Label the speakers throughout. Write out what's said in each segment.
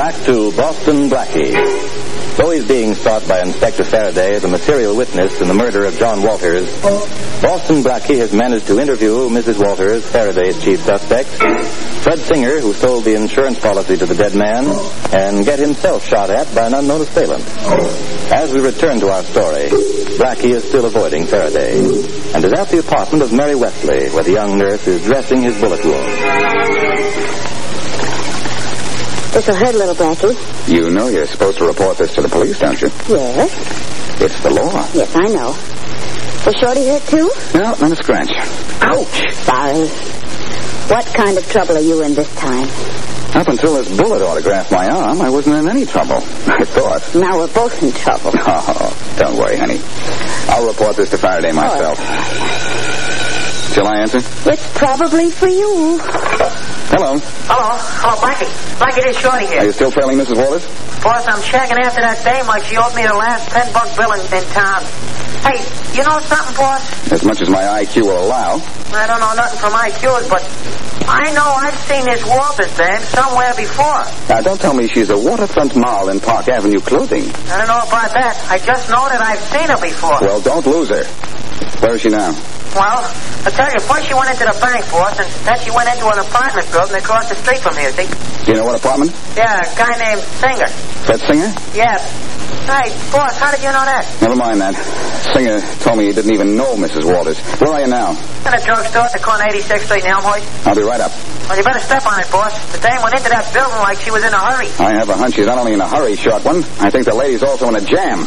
Speaker 1: Back to Boston Blackie. Though he's being sought by Inspector Faraday as a material witness in the murder of John Walters, Boston Blackie has managed to interview Mrs. Walters, Faraday's chief suspect, Fred Singer, who sold the insurance policy to the dead man, and get himself shot at by an unknown assailant. As we return to our story, Blackie is still avoiding Faraday, and is at the apartment of Mary Wesley, where the young nurse is dressing his bullet wound.
Speaker 2: This'll hurt, little Blackie.
Speaker 3: You know you're supposed to report this to the police, don't you?
Speaker 2: Yes.
Speaker 3: It's the law.
Speaker 2: Yes, I know. Was Shorty hurt, too?
Speaker 3: No, not a scratch.
Speaker 2: Ouch. Sorry. What kind of trouble are you in this time?
Speaker 3: Up until this bullet autographed my arm, I wasn't in any trouble, I thought.
Speaker 2: Now we're both in trouble.
Speaker 3: Oh, don't worry, honey. I'll report this to Faraday myself. Shall I answer?
Speaker 2: It's probably for you.
Speaker 3: Hello.
Speaker 4: Hello, Blackie. Blackie, this Shorty here.
Speaker 3: Are you still trailing Mrs. Waters?
Speaker 4: Boss, I'm shagging after that dame like she owed me the last $10 bill in town. Hey, you know something, boss?
Speaker 3: As much as my IQ will allow.
Speaker 4: I don't know nothing from IQs, but I know I've seen this Walters dame somewhere before.
Speaker 3: Now, don't tell me she's a waterfront mall in Park Avenue clothing.
Speaker 4: I don't know about that. I just know that I've seen her before.
Speaker 3: Well, don't lose her. Where is she now?
Speaker 4: Well, I tell you, first she went into the bank, boss, and then she went into an apartment building across the street from here, see?
Speaker 3: Do you know what apartment?
Speaker 4: Yeah, a guy named Singer.
Speaker 3: Fred Singer?
Speaker 4: Yeah. Hey, boss, how did you know that?
Speaker 3: Never mind that. Singer told me he didn't even know Mrs. Walters. Where are you now?
Speaker 4: In a drugstore at the corner 86th Street in Elmhurst.
Speaker 3: I'll be right up.
Speaker 4: Well, you better step on it, boss. The dame went into that building like she was in a hurry.
Speaker 3: I have a hunch she's not only in a hurry, short one. I think the lady's also in a jam.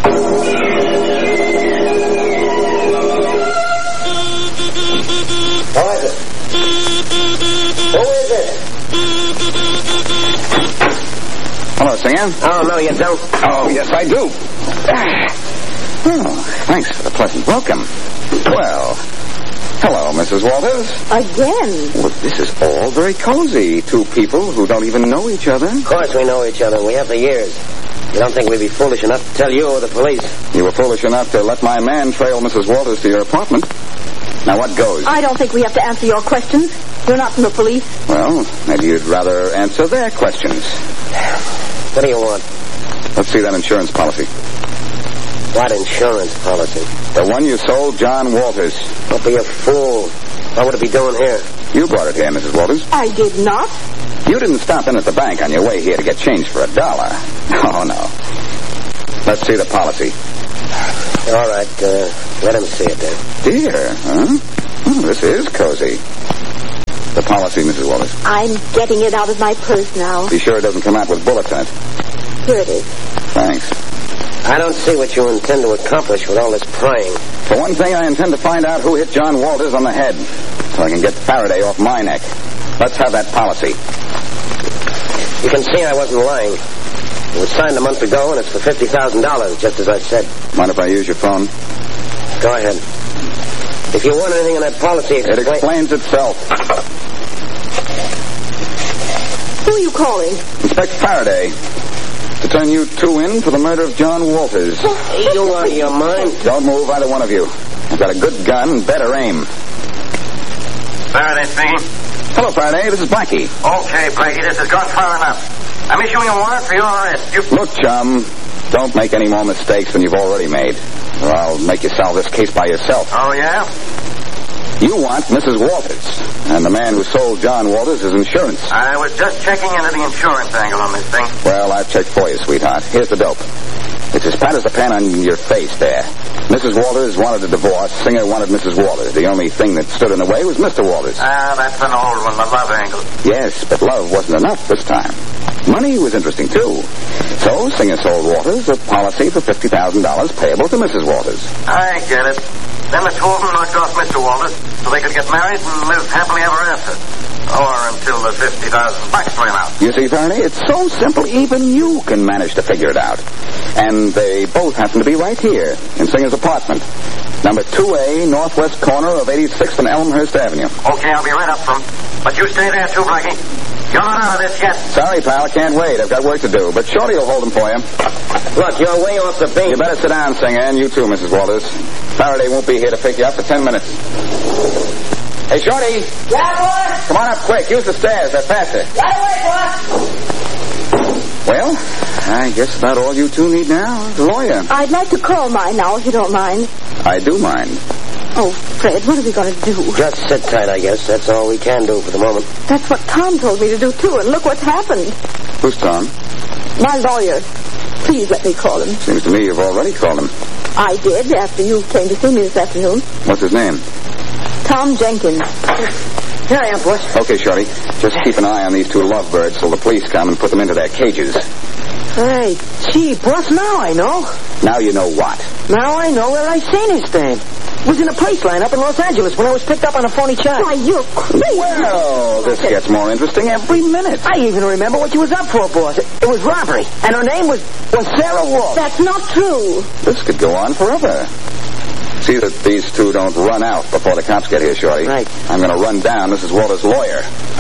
Speaker 5: Who is it? Who is it?
Speaker 3: Hello, Singer.
Speaker 5: Oh, no, you don't.
Speaker 3: Oh, yes, I do. Oh, thanks for the pleasant welcome. Well, hello, Mrs. Walters.
Speaker 2: Again?
Speaker 3: Well, this is all very cozy. Two people who don't even know each other.
Speaker 5: Of course we know each other. We have for years. You don't think we'd be foolish enough to tell you or the police?
Speaker 3: You were foolish enough to let my man trail Mrs. Walters to your apartment. Now, what goes?
Speaker 2: I don't think we have to answer your questions. You're not from the police.
Speaker 3: Well, maybe you'd rather answer their questions.
Speaker 5: What do you want?
Speaker 3: Let's see that insurance policy.
Speaker 5: What insurance policy?
Speaker 3: The one you sold John Walters.
Speaker 5: Don't be a fool. What would it be doing here?
Speaker 3: You brought it here, Mrs. Walters.
Speaker 2: I did not.
Speaker 3: You didn't stop in at the bank on your way here to get change for $1. Oh, no. Let's see the policy.
Speaker 5: All right, let him see it then.
Speaker 3: Dear, huh? Oh, this is cozy. The policy, Mrs. Walters.
Speaker 2: I'm getting it out of my purse now.
Speaker 3: Be sure it doesn't come out with bullets in it.
Speaker 2: Here it is.
Speaker 3: Thanks.
Speaker 5: I don't see what you intend to accomplish with all this praying.
Speaker 3: For one thing, I intend to find out who hit John Walters on the head, so I can get Faraday off my neck. Let's have that policy.
Speaker 5: You can see I wasn't lying. It was signed a month ago, and it's for $50,000, just as I said.
Speaker 3: Mind if I use your phone?
Speaker 5: Go ahead. If you want anything in that policy,
Speaker 3: It explains itself.
Speaker 2: Who are you calling?
Speaker 3: Inspector Faraday. To turn you two in for the murder of John Walters.
Speaker 5: You out of your mind?
Speaker 3: Don't move, either one of you. I've got a good gun and better aim.
Speaker 4: Faraday speaking.
Speaker 3: Hello, Faraday. This is Blackie.
Speaker 4: Okay, Blackie, this has gone far enough. I'm issuing a warrant for your arrest.
Speaker 3: Look, chum, don't make any more mistakes than you've already made, or I'll make you solve this case by yourself.
Speaker 4: Oh, yeah?
Speaker 3: You want Mrs. Walters, and the man who sold John Walters his insurance.
Speaker 4: I was just checking into the insurance angle on this thing.
Speaker 3: Well, I've checked for you, sweetheart. Here's the dope. It's as pat as the pen on your face there. Mrs. Walters wanted a divorce. Singer wanted Mrs. Walters. The only thing that stood in the way was Mr. Walters.
Speaker 4: That's an old one, the love angle.
Speaker 3: Yes, but love wasn't enough this time. Money was interesting, too. So Singer sold Walters a policy for $50,000 payable to Mrs. Walters.
Speaker 4: I get it. Then the two of them knocked off Mr. Walters so they could get married and live happily ever after. Or until the $50,000 ran out.
Speaker 3: You see, Faraday, it's so simple even you can manage to figure it out. And they both happen to be right here in Singer's apartment. Number 2A, northwest corner of 86th and Elmhurst Avenue.
Speaker 4: Okay, I'll be right up from. But you stay there too, Blackie. You're not out of this yet.
Speaker 3: Sorry, pal, I can't wait. I've got work to do. But Shorty will hold them for you.
Speaker 5: Look, you're way off the beam.
Speaker 3: You better sit down, Singer, and you too, Mrs. Walters. Faraday won't be here to pick you up for 10 minutes. Hey, Shorty.
Speaker 4: Yeah, boss?
Speaker 3: Come on up quick. Use the stairs. They're faster.
Speaker 4: Right away, boss.
Speaker 3: Well, I guess about all you two need now is a lawyer.
Speaker 2: I'd like to call mine now, if you don't mind.
Speaker 3: I do mind.
Speaker 2: Oh, Fred, what are we going to do?
Speaker 5: Just sit tight, I guess. That's all we can do for the moment.
Speaker 2: That's what Tom told me to do, too, and look what's happened.
Speaker 3: Who's Tom?
Speaker 2: My lawyer. Please let me call him.
Speaker 3: Seems to me you've already called him.
Speaker 2: I did, after you came to see me this afternoon.
Speaker 3: What's his name?
Speaker 2: Tom Jenkins.
Speaker 5: Here I am, boss.
Speaker 3: Okay, Shorty. Just keep an eye on these two lovebirds till the police come and put them into their cages.
Speaker 5: Hey, gee, boss, now I know.
Speaker 3: Now you know what?
Speaker 5: Now I know where I seen his thing. It was in a place line up in Los Angeles when I was picked up on a phony charge.
Speaker 2: Why, you're crazy.
Speaker 3: Well, this gets more interesting every minute.
Speaker 5: I even remember what you was up for, boss. It was robbery, and her name was Sarah Walt.
Speaker 2: That's not true.
Speaker 3: This could go on forever. See that these two don't run out before the cops get here, Shorty.
Speaker 5: Right.
Speaker 3: I'm going to run down Mrs. Walter's lawyer.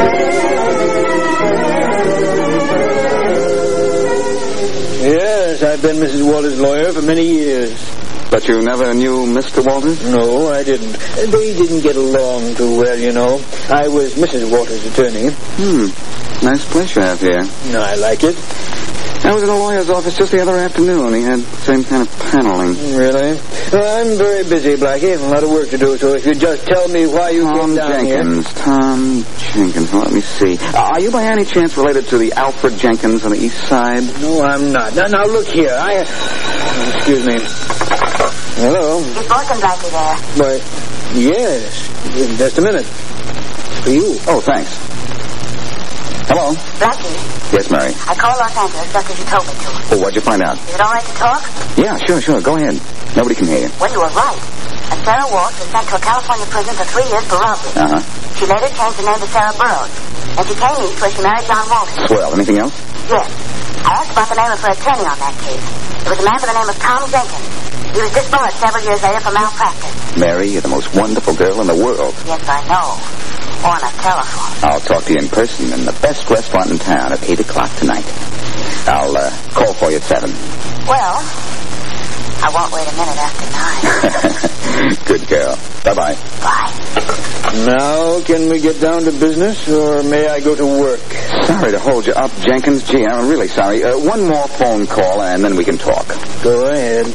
Speaker 6: Yes, I've been Mrs. Walter's lawyer for many years.
Speaker 3: But you never knew Mr. Walters?
Speaker 6: No, I didn't. They didn't get along too well, you know. I was Mrs. Walter's attorney.
Speaker 3: Nice place you have here.
Speaker 6: No, I like it.
Speaker 3: I was in a lawyer's office just the other afternoon. He had the same kind of paneling.
Speaker 6: Really? Well, I'm very busy, Blackie. A lot of work to do, so if you just tell me why you came down here.
Speaker 3: Tom Jenkins. Well, let me see. Are you by any chance related to the Alfred Jenkins on the east side?
Speaker 6: No, I'm not. Now look here. Excuse me. Hello?
Speaker 2: Is Boston Blackie there?
Speaker 6: Why, yes. In just a minute. For you.
Speaker 3: Oh, thanks. Hello?
Speaker 2: Blackie.
Speaker 3: Yes, Mary.
Speaker 2: I called Los Angeles just as you told me to.
Speaker 3: Oh, what'd you find out?
Speaker 2: Is it all right to talk?
Speaker 3: Yeah, sure. Go ahead. Nobody can hear you.
Speaker 2: Well, you were right. And Sarah Walt was sent to a California prison for 3 years for robbery.
Speaker 3: Uh-huh.
Speaker 2: She later changed the name to Sarah Burroughs. And she came east where she married John Walters.
Speaker 3: Swell. Anything else?
Speaker 2: Yes. I asked about the name of her attorney on that case. It was a man by the name of Tom Jenkins. He was disbarred several years later for malpractice.
Speaker 3: Mary, you're the most wonderful girl in the world.
Speaker 2: Yes, I know. On a telephone.
Speaker 3: I'll talk to you in person in the best restaurant in town at 8 o'clock tonight. I'll call for you at 7.
Speaker 2: Well, I won't wait a minute after 9.
Speaker 3: Good girl. Bye-bye.
Speaker 2: Bye.
Speaker 6: Now, can we get down to business, or may I go to work?
Speaker 3: Sorry to hold you up, Jenkins. Gee, I'm really sorry. One more phone call, and then we can talk.
Speaker 6: Go ahead.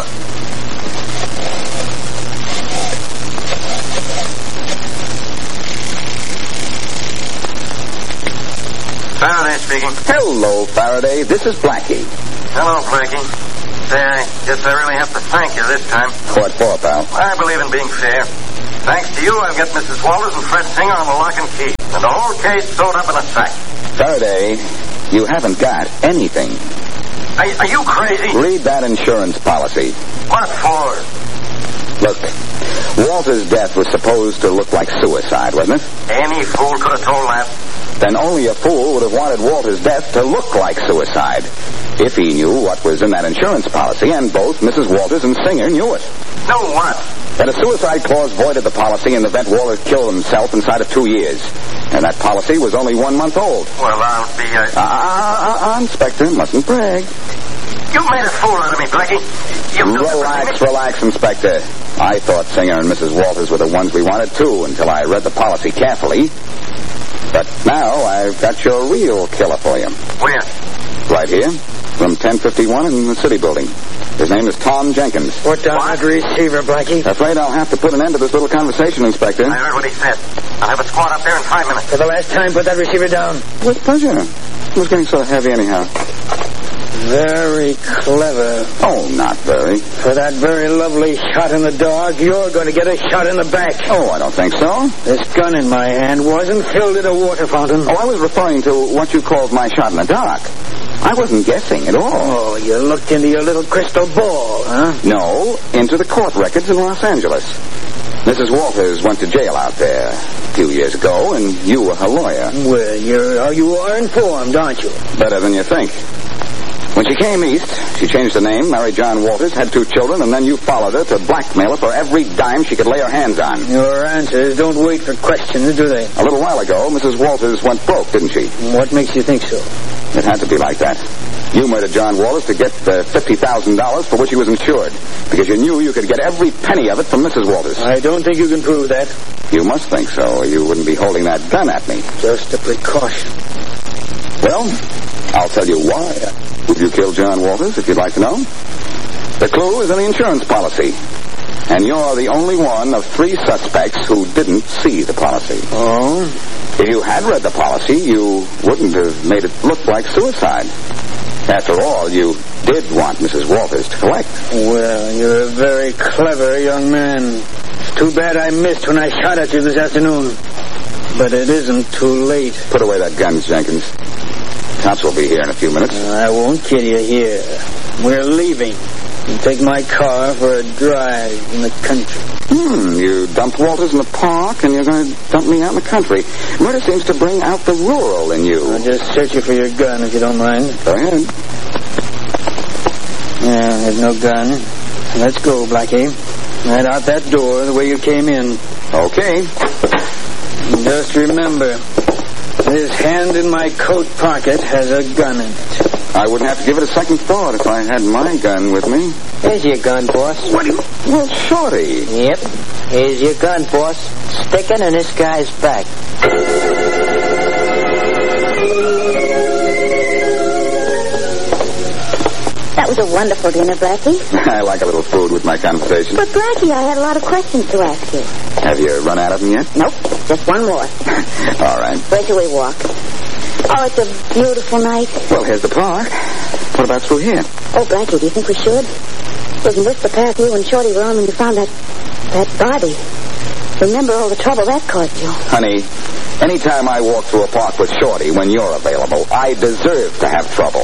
Speaker 4: Faraday speaking.
Speaker 3: Hello, Faraday. This is Blackie.
Speaker 4: Hello, Blackie. Say, I guess I really have to thank you this time.
Speaker 3: What for, pal?
Speaker 4: I believe in being fair. Thanks to you, I've got Mrs. Walters and Fred Singer on the lock and key, and the whole case sewed up in a sack.
Speaker 3: Faraday, you haven't got anything.
Speaker 4: Are you crazy?
Speaker 3: Read that insurance policy.
Speaker 4: What for?
Speaker 3: Look, Walter's death was supposed to look like suicide, wasn't it?
Speaker 4: Any fool could have told that.
Speaker 3: Then only a fool would have wanted Walter's death to look like suicide, if he knew what was in that insurance policy, and both Mrs. Walters and Singer knew it.
Speaker 4: Know what?
Speaker 3: That a suicide clause voided the policy in the event Walter killed himself inside of 2 years. And that policy was only 1 month old.
Speaker 4: Well, I'll be,
Speaker 3: Inspector, mustn't brag.
Speaker 4: You made a fool out of me, Blackie.
Speaker 3: Relax, Inspector. I thought Singer and Mrs. Walters were the ones we wanted, too, until I read the policy carefully. But now I've got your real killer for you.
Speaker 4: Where?
Speaker 3: Right here, from 1051 in the City Building. His name is Tom Jenkins.
Speaker 5: Put down that receiver, Blackie.
Speaker 3: Afraid I'll have to put an end to this little conversation, Inspector.
Speaker 4: I heard what he said. I'll have a squad up there in 5 minutes.
Speaker 5: For the last time, put that receiver down.
Speaker 3: With pleasure. It was getting sort of heavy anyhow.
Speaker 6: Very clever.
Speaker 3: Oh, not very.
Speaker 6: For that very lovely shot in the dark, you're going to get a shot in the back.
Speaker 3: Oh, I don't think so.
Speaker 6: This gun in my hand wasn't filled at a water fountain.
Speaker 3: Oh, I was referring to what you called my shot in the dark. I wasn't guessing at all.
Speaker 6: Oh, you looked into your little crystal ball, huh?
Speaker 3: No, into the court records in Los Angeles. Mrs. Walters went to jail out there a few years ago, and you were her lawyer.
Speaker 6: Well, you are informed, aren't you?
Speaker 3: Better than you think. When she came east, she changed her name, married John Walters, had 2 children, and then you followed her to blackmail her for every dime she could lay her hands on.
Speaker 6: Your answers don't wait for questions, do they?
Speaker 3: A little while ago, Mrs. Walters went broke, didn't she?
Speaker 6: What makes you think so?
Speaker 3: It had to be like that. You murdered John Walters to get $50,000 for which he was insured, because you knew you could get every penny of it from Mrs. Walters.
Speaker 6: I don't think you can prove that.
Speaker 3: You must think so, or you wouldn't be holding that gun at me.
Speaker 6: Just a precaution.
Speaker 3: Well, I'll tell you why. Would you kill John Walters, if you'd like to know? The clue is in the insurance policy. And you're the only one of 3 suspects who didn't see the policy.
Speaker 6: Oh?
Speaker 3: If you had read the policy, you wouldn't have made it look like suicide. After all, you did want Mrs. Walters to collect.
Speaker 6: Well, you're a very clever young man. It's too bad I missed when I shot at you this afternoon. But it isn't too late.
Speaker 3: Put away that gun, Jenkins. Cops will be here in a few minutes.
Speaker 6: I won't kill you here. We're leaving. You take my car for a drive in the country.
Speaker 3: You dumped Walters in the park, and you're going to dump me out in the country. Murder seems to bring out the rural in you.
Speaker 6: I'll just search you for your gun, if you don't mind.
Speaker 3: Go ahead.
Speaker 6: Yeah, there's no gun. Let's go, Blackie. Right out that door, the way you came in.
Speaker 3: Okay.
Speaker 6: Just remember, this hand in my coat pocket has a gun in it.
Speaker 3: I wouldn't have to give it a second thought if I had my gun with me.
Speaker 5: Here's your gun, boss.
Speaker 3: What do you... Well, Shorty.
Speaker 5: Yep. Here's your gun, boss. Sticking in this guy's back.
Speaker 2: That was a wonderful dinner, Blackie.
Speaker 3: I like a little food with my conversation.
Speaker 2: But, Blackie, I had a lot of questions to ask you.
Speaker 3: Have you run out of them yet?
Speaker 2: Nope. Just one more.
Speaker 3: All right.
Speaker 2: Where shall we walk? Oh, it's a beautiful night.
Speaker 3: Well, here's the park. What about through here?
Speaker 2: Oh, Blackie, do you think we should? Isn't this the path you and Shorty were on when you found that body? Remember all the trouble that caused you.
Speaker 3: Honey, anytime I walk through a park with Shorty when you're available, I deserve to have trouble.